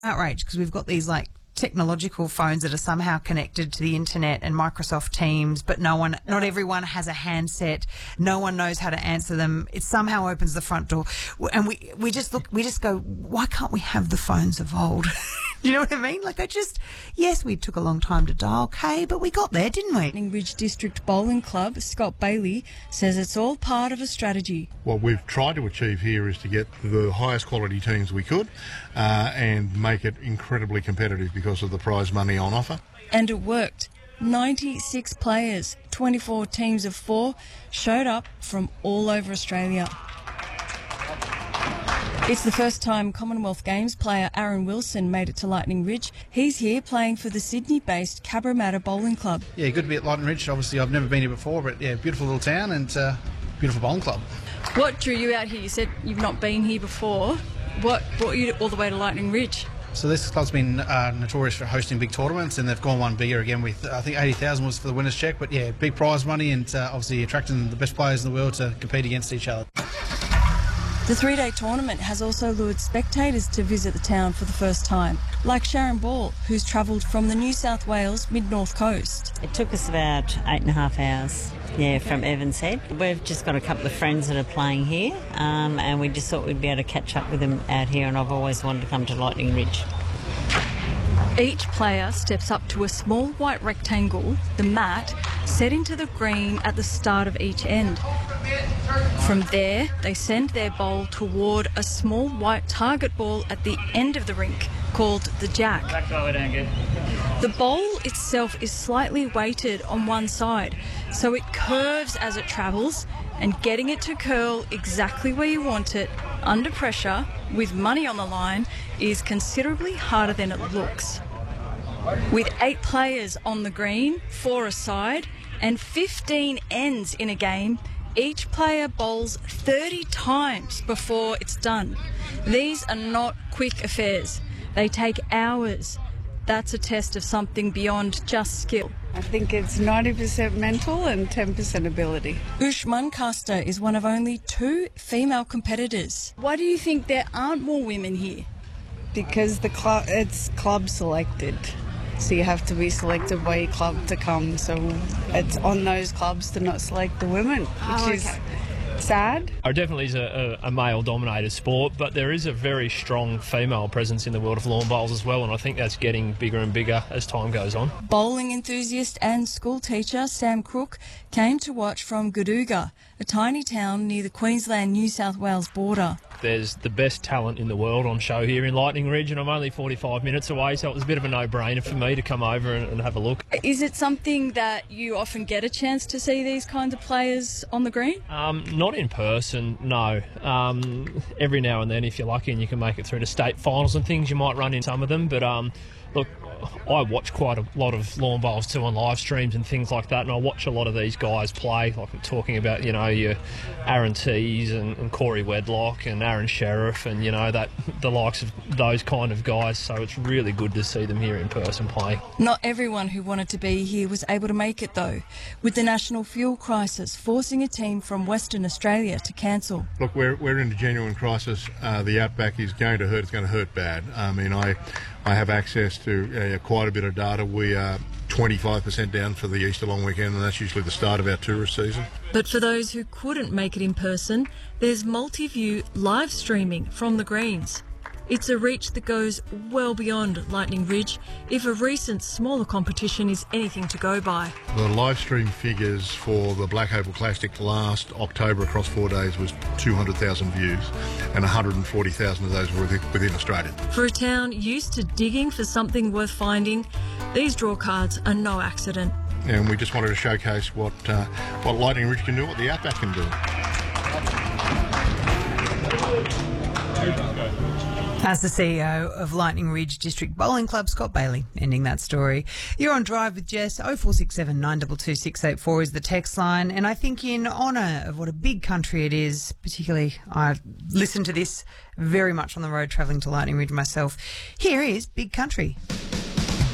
outraged because we've got these like technological phones that are somehow connected to the internet and Microsoft Teams, but not everyone has a handset. No one knows how to answer them. It somehow opens the front door, and we just go, why can't we have the phones of old? You know what I mean? Like, yes, we took a long time to dial, okay, but we got there, didn't we? Lightning Ridge District Bowling Club, Scott Bailey, says it's all part of a strategy. What we've tried to achieve here is to get the highest quality teams we could and make it incredibly competitive because of the prize money on offer. And it worked. 96 players, 24 teams of 4, showed up from all over Australia. It's the first time Commonwealth Games player Aaron Wilson made it to Lightning Ridge. He's here playing for the Sydney-based Cabramatta Bowling Club. Yeah, good to be at Lightning Ridge. Obviously, I've never been here before, but yeah, beautiful little town and beautiful bowling club. What drew you out here? You said you've not been here before. What brought you all the way to Lightning Ridge? So this club's been notorious for hosting big tournaments, and they've gone one bigger again with, I think 80,000 was for the winner's check, but yeah, big prize money and obviously attracting the best players in the world to compete against each other. The 3-day tournament has also lured spectators to visit the town for the first time, like Sharon Ball, who's travelled from the New South Wales mid-north coast. It took us about 8.5 hours, from Evans Head. We've just got a couple of friends that are playing here, and we just thought we'd be able to catch up with them out here, and I've always wanted to come to Lightning Ridge. Each player steps up to a small white rectangle, the mat, set into the green at the start of each end. From there, they send their bowl toward a small white target ball at the end of the rink, called the jack. The bowl itself is slightly weighted on one side, so it curves as it travels, and getting it to curl exactly where you want it, under pressure, with money on the line, is considerably harder than it looks. With 8 players on the green, 4 aside, and 15 ends in a game, each player bowls 30 times before it's done. These are not quick affairs. They take hours. That's a test of something beyond just skill. I think it's 90% mental and 10% ability. Ush Muncaster is one of only 2 female competitors. Why do you think there aren't more women here? Because it's club selected. So you have to be selected by your club to come. So it's on those clubs to not select the women, which is sad. It definitely is a male-dominated sport, but there is a very strong female presence in the world of lawn bowls as well, and I think that's getting bigger and bigger as time goes on. Bowling enthusiast and school teacher Sam Crook came to watch from Gadooga, a tiny town near the Queensland-New South Wales border. There's the best talent in the world on show here in Lightning Ridge, and I'm only 45 minutes away, so it was a bit of a no-brainer for me to come over and have a look. Is it something that you often get a chance to see these kinds of players on the green? Not in person, no. Every now and then, if you're lucky and you can make it through to state finals and things, you might run in some of them, but look, I watch quite a lot of lawn bowls too on live streams and things like that, and I watch a lot of these guys play, like I'm talking about, your Aaron Tees and Corey Wedlock and Aaron Sheriff and, the likes of those kind of guys, so it's really good to see them here in person play. Not everyone who wanted to be here was able to make it, though, with the national fuel crisis forcing a team from Western Australia to cancel. Look, we're in a genuine crisis. The outback is going to hurt. It's going to hurt bad. I mean, I have access to quite a bit of data. We are 25% down for the Easter long weekend, and that's usually the start of our tourist season. But for those who couldn't make it in person, there's multi-view live streaming from the greens. It's a reach that goes well beyond Lightning Ridge, if a recent smaller competition is anything to go by. The live stream figures for the Black Opal Classic last October across 4 days was 200,000 views, and 140,000 of those were within Australia. For a town used to digging for something worth finding, these draw cards are no accident. And we just wanted to showcase what Lightning Ridge can do, what the outback can do. As the CEO of Lightning Ridge District Bowling Club, Scott Bailey, ending that story. You're on Drive with Jess. 0467 922 684 is the text line. And I think in honour of what a big country it is, particularly I listen to this very much on the road travelling to Lightning Ridge myself, here is Big Country.